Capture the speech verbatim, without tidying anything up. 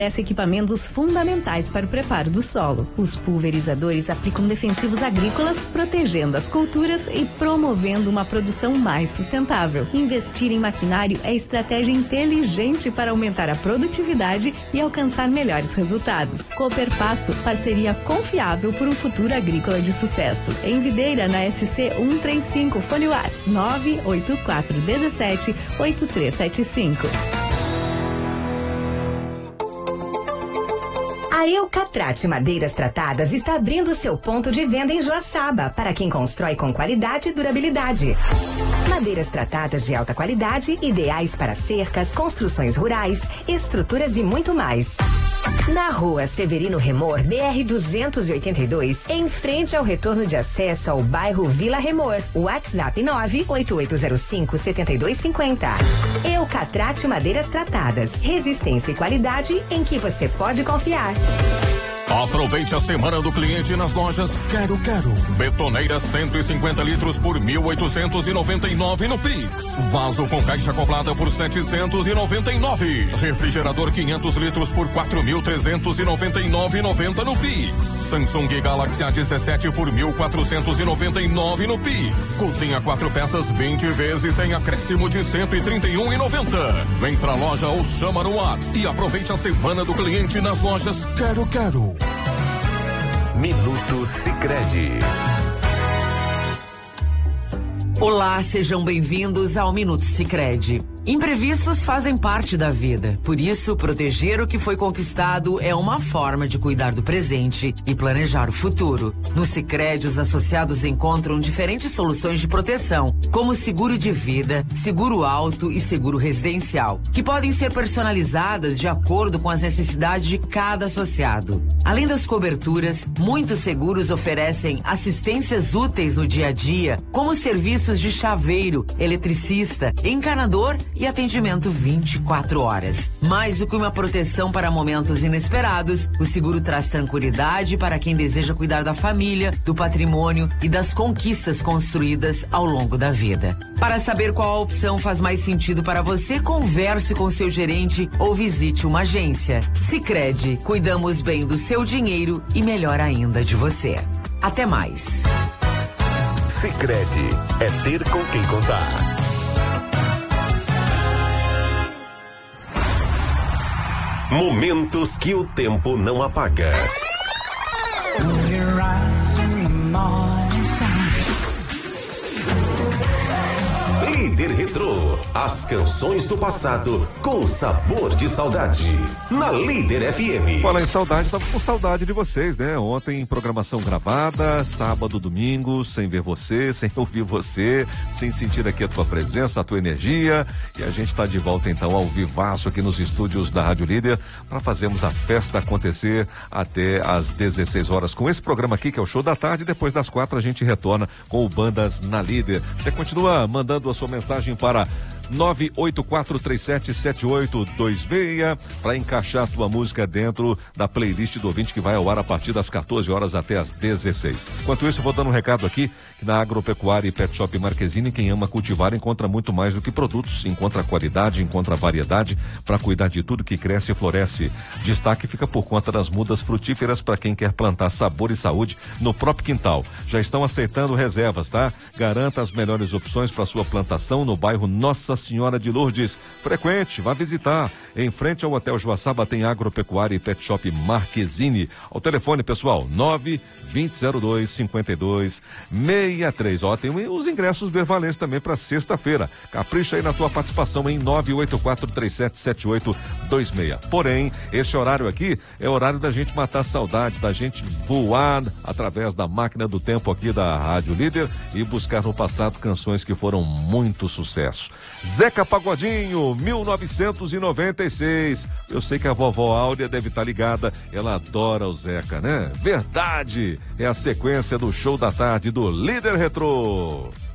equipamentos fundamentais para o preparo do solo. Os pulverizadores aplicam defensivos agrícolas, protegendo as culturas e promovendo uma produção mais sustentável. Investir em maquinário é estratégia inteligente para aumentar a produtividade e alcançar melhores resultados. Cooperpasso, parceria confiável por um futuro agrícola de sucesso. Em Videira, na S C cento e trinta e cinco, fone WhatsApp nove oito quatro um sete oito três sete cinco. A Eucatrate Madeiras Tratadas está abrindo seu ponto de venda em Joaçaba, para quem constrói com qualidade e durabilidade. Madeiras tratadas de alta qualidade, ideais para cercas, construções rurais, estruturas e muito mais. Na rua Severino Remor, B R duzentos e oitenta e dois, em frente ao retorno de acesso ao bairro Vila Remor. WhatsApp nove oito oito zero cinco sete dois cinco zero. Eucatrate Madeiras Tratadas. Resistência e qualidade em que você pode confiar. Aproveite a semana do cliente nas lojas Quero Quero. Betoneira cento e cinquenta litros por mil oitocentos e noventa e nove no Pix. Vaso com caixa acoplada por setecentos e noventa e nove. Refrigerador quinhentos litros por quatro mil trezentos e noventa e nove e noventa no Pix. Samsung Galaxy A dezessete por mil quatrocentos e noventa e nove no Pix. Cozinha quatro peças vinte vezes sem acréscimo de cento e trinta e um e noventa. Vem pra loja ou chama no WhatsApp e aproveite a semana do cliente nas lojas Quero Quero. Minuto Sicredi. Olá, sejam bem-vindos ao Minuto Sicredi. Imprevistos fazem parte da vida, por isso proteger o que foi conquistado é uma forma de cuidar do presente e planejar o futuro. No Sicredi, os associados encontram diferentes soluções de proteção, como seguro de vida, seguro auto e seguro residencial, que podem ser personalizadas de acordo com as necessidades de cada associado. Além das coberturas, muitos seguros oferecem assistências úteis no dia a dia, como serviços de chaveiro, eletricista, encanador e atendimento vinte e quatro horas. Mais do que uma proteção para momentos inesperados, o seguro traz tranquilidade para quem deseja cuidar da família, do patrimônio e das conquistas construídas ao longo da vida. Para saber qual a opção faz mais sentido para você, converse com seu gerente ou visite uma agência. Sicredi, cuidamos bem do seu dinheiro e melhor ainda de você. Até mais. Sicredi, é ter com quem contar. Momentos que o tempo não apaga. Líder Retrô, as canções do passado com sabor de saudade. Na Líder F M. Fala em saudade, tava com saudade de vocês, né? Ontem programação gravada, sábado, domingo, sem ver você, sem ouvir você, sem sentir aqui a tua presença, a tua energia. E a gente tá de volta então ao vivaço aqui nos estúdios da Rádio Líder para fazermos a festa acontecer até às dezesseis horas com esse programa aqui que é o Show da Tarde. Depois das quatro a gente retorna com o Bandas na Líder. Você continua mandando a sua mensagem para nove oito quatro três sete sete oito dois seis para encaixar a tua música dentro da playlist do ouvinte que vai ao ar a partir das quatorze horas até as dezesseis. Enquanto isso, eu vou dando um recado aqui que na Agropecuária e Pet Shop Marquezine, quem ama cultivar encontra muito mais do que produtos, encontra qualidade, encontra variedade para cuidar de tudo que cresce e floresce. Destaque fica por conta das mudas frutíferas para quem quer plantar sabor e saúde no próprio quintal. Já estão aceitando reservas, tá? Garanta as melhores opções para sua plantação no bairro Nossa Senhora de Lourdes. Frequente, vá visitar. Em frente ao Hotel Joaçaba tem Agropecuária e Pet Shop Marquezine. Ao telefone, pessoal, nove vinte zero dois cinquenta e dois sessenta e três. Ó, tem os ingressos Bervalense também para sexta-feira. Capricha aí na tua participação em nove oito quatro três sete sete oito dois seis. Porém, esse horário aqui é horário da gente matar a saudade, da gente voar através da máquina do tempo aqui da Rádio Líder e buscar no passado canções que foram muito sucesso. Zeca Pagodinho, mil novecentos e noventa e seis. Eu sei que a vovó Áurea deve estar ligada, ela adora o Zeca, né? Verdade! É a sequência do Show da Tarde do Líder Retrô.